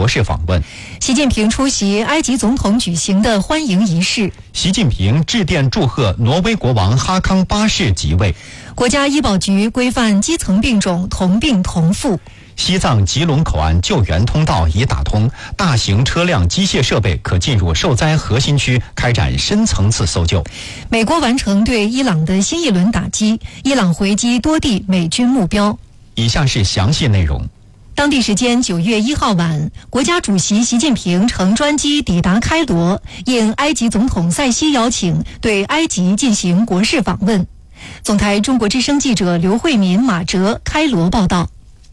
国事访问。 习近平出席埃及总统举行的欢迎仪式。 习近平致电祝贺挪威国王哈康8世即位。 国家医保局规范基层病种同病同付。 西藏吉隆口岸救援通道已打通，大型车辆、机械设备可进入受灾核心区开展深层次搜救。 美国完成对伊朗的新一轮打击，伊朗回击多地美军目标。 以下是详细内容。 当地时间9月1号晚，国家主席习近平乘专机抵达开罗，应埃及总统塞西邀请，对埃及进行国事访问。总台中国之声记者刘慧民、马哲开罗报道。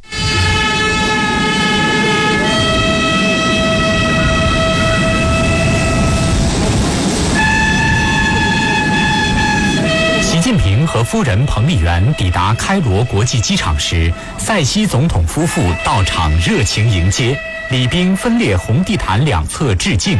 习近平和夫人彭丽媛抵达开罗国际机场时，塞西总统夫妇到场热情迎接，礼宾分列红地毯两侧致敬。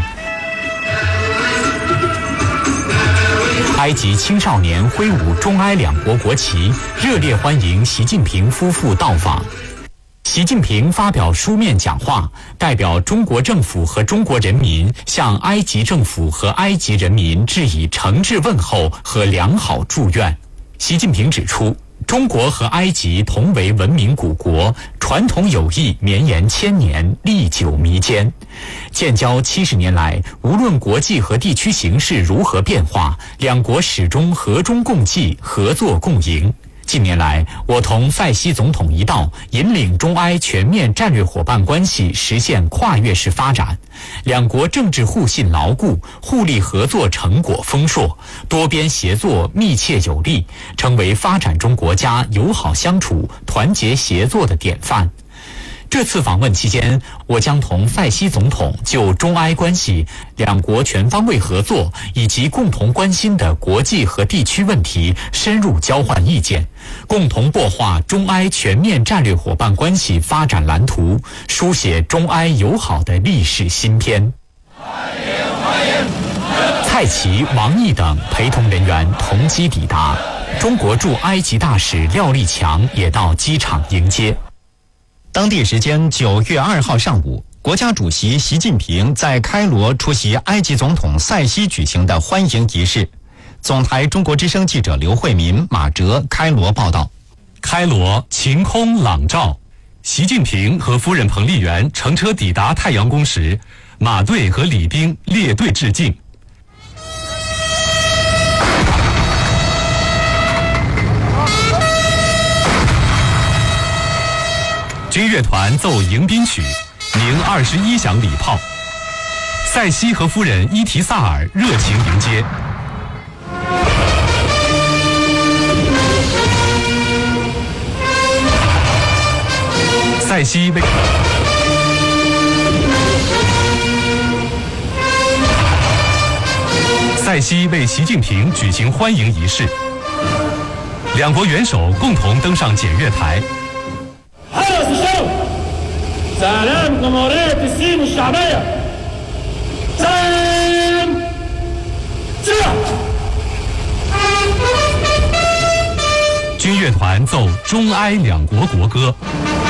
埃及青少年挥舞中埃两国国旗，热烈欢迎习近平夫妇到访。习近平发表书面讲话，代表中国政府和中国人民向埃及政府和埃及人民致以诚挚问候和良好祝愿。习近平指出，中国和埃及同为文明古国，传统友谊绵延千年，历久弥坚。建交70年来，无论国际和地区形势如何变化，两国始终和衷共济，合作共赢。近年来，我同塞西总统一道，引领中埃全面战略伙伴关系实现跨越式发展，两国政治互信牢固，互利合作成果丰硕，多边协作密切有力，成为发展中国家友好相处、团结协作的典范。这次访问期间，我将同塞西总统就中埃关系、两国全方位合作以及共同关心的国际和地区问题深入交换意见，共同擘画中埃全面战略伙伴关系发展蓝图，书写中埃友好的历史新篇。蔡奇、王毅等陪同人员同机抵达，中国驻埃及大使廖立强也到机场迎接。 当地时间9月2号上午，国家主席习近平在开罗出席埃及总统塞西举行的欢迎仪式。总台中国之声记者刘慧民、马哲开罗报道。 开罗晴空朗照，习近平和夫人彭丽媛乘车抵达太阳宫时，马队和礼宾列队致敬。军乐团奏迎宾曲，鸣21响礼炮。塞西和夫人伊提萨尔热情迎接。塞西为习近平举行欢迎仪式，两国元首共同登上检阅台。 سلام جمهورية الصين الشعبية سلام 军乐团奏中埃两国国歌。